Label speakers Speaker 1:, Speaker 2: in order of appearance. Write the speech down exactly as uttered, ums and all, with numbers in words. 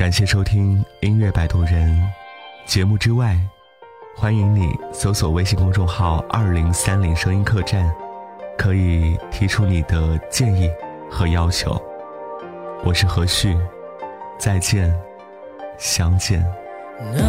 Speaker 1: 感谢收听音乐摆渡人。节目之外，欢迎你搜索微信公众号二零三零声音客栈，可以提出你的建议和要求。我是何旭，再见，相见。